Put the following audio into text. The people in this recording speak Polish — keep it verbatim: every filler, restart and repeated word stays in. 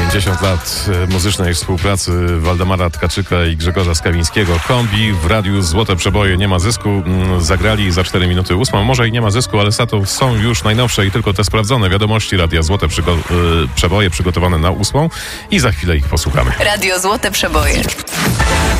pięćdziesiąt lat muzycznej współpracy Waldemara Tkaczyka i Grzegorza Skawińskiego. Kombi w radiu Złote Przeboje. Nie ma zysku. Zagrali za cztery minuty ósmą. Może i nie ma zysku, ale za to są już najnowsze i tylko te sprawdzone wiadomości Radia Złote Przygo- Przeboje przygotowane na ósmą i za chwilę ich posłuchamy. Radio Złote Przeboje.